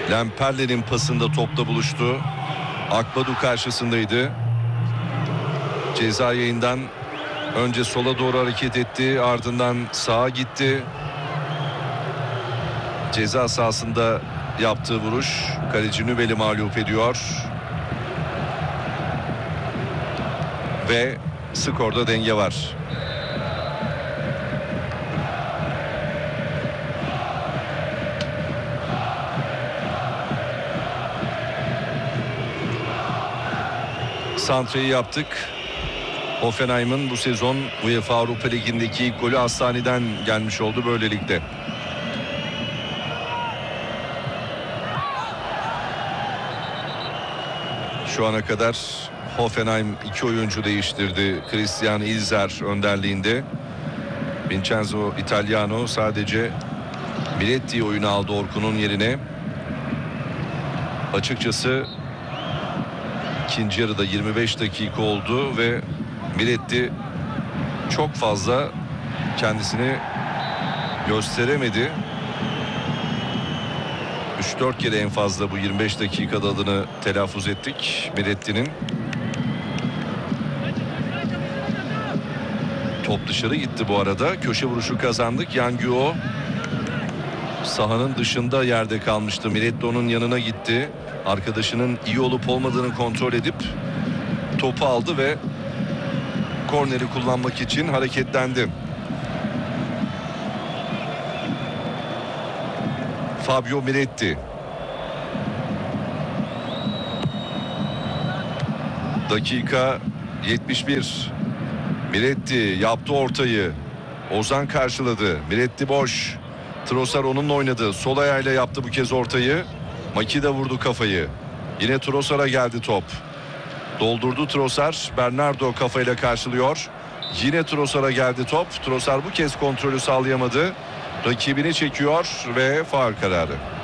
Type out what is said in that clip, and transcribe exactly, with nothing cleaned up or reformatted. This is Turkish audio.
Lemperle'nin pasında topla buluştu. Akbadu karşısındaydı. Ceza yayından önce sola doğru hareket etti. Ardından sağa gitti. Ceza sahasında yaptığı vuruş kaleci Nübel'i mağlup ediyor. Ve skorda denge var. Santreyi yaptık. Hoffenheim'ın bu sezon UEFA Avrupa Ligi'ndeki ilk golü Hastaneden gelmiş oldu böylelikle. Şu ana kadar Hoffenheim iki oyuncu değiştirdi. Christian Ilzer önderliğinde. Vincenzo Italiano sadece Miretti oyunu aldı Orkun'un yerine. Açıkçası ikinci yarıda yirmi beş dakika oldu ve Miretti çok fazla kendisini gösteremedi. üç dört kere en fazla bu yirmi beş dakikada adını telaffuz ettik Miretti'nin. Top dışarı gitti bu arada. Köşe vuruşu kazandık. Yanguo sahanın dışında yerde kalmıştı. Miretti onun yanına gitti. Arkadaşının iyi olup olmadığını kontrol edip topu aldı ve korneri kullanmak için hareketlendi. Fabio Miretti. Dakika yetmiş bir. Miretti yaptı ortayı. Ozan karşıladı. Miretti boş. Trossard onunla oynadı. Sol ayağıyla yaptı bu kez ortayı. Makida vurdu kafayı. Yine Trossard'a geldi top. Doldurdu Trossard. Bernardo kafayla karşılıyor. Yine Trossard'a geldi top. Trossard bu kez kontrolü sağlayamadı. Rakibini çekiyor ve faul kararı.